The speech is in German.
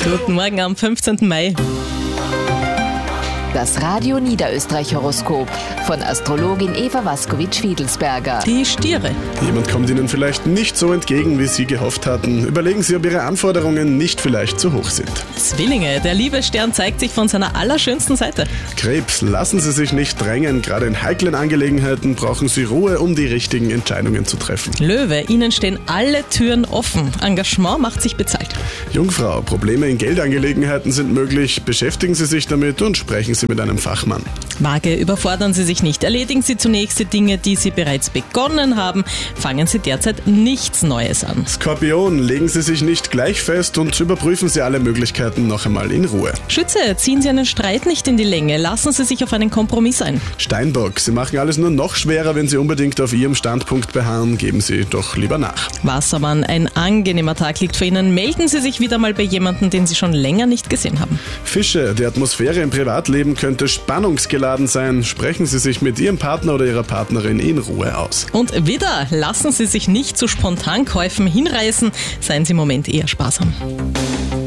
Guten Morgen am 15. Mai. Das Radio Niederösterreich-Horoskop von Astrologin Eva Waskowitsch-Fiedelsberger. Die Stiere. Jemand kommt Ihnen vielleicht nicht so entgegen, wie Sie gehofft hatten. Überlegen Sie, ob Ihre Anforderungen nicht vielleicht zu hoch sind. Zwillinge. Der Liebesstern zeigt sich von seiner allerschönsten Seite. Krebs, lassen Sie sich nicht drängen. Gerade in heiklen Angelegenheiten brauchen Sie Ruhe, um die richtigen Entscheidungen zu treffen. Löwe. Ihnen stehen alle Türen offen. Engagement macht sich bezahlt. Jungfrau, Probleme in Geldangelegenheiten sind möglich. Beschäftigen Sie sich damit und sprechen Sie mit einem Fachmann. Waage. Überfordern Sie sich nicht. Erledigen Sie zunächst die Dinge, die Sie bereits begonnen haben. Fangen Sie derzeit nichts Neues an. Skorpion, legen Sie sich nicht gleich fest und überprüfen Sie alle Möglichkeiten noch einmal in Ruhe. Schütze. Ziehen Sie einen Streit nicht in die Länge. Lassen Sie sich auf einen Kompromiss ein. Steinbock, Sie machen alles nur noch schwerer, wenn Sie unbedingt auf Ihrem Standpunkt beharren. Geben Sie doch lieber nach. Wassermann. Ein angenehmer Tag liegt vor Ihnen. Melden Sie sich wieder mal bei jemandem, den Sie schon länger nicht gesehen haben. Fische, die Atmosphäre im Privatleben könnte spannungsgeladen sein. Sprechen Sie sich mit Ihrem Partner oder Ihrer Partnerin in Ruhe aus. Und Widder. Lassen Sie sich nicht zu Spontankäufen hinreißen. Seien Sie im Moment eher sparsam.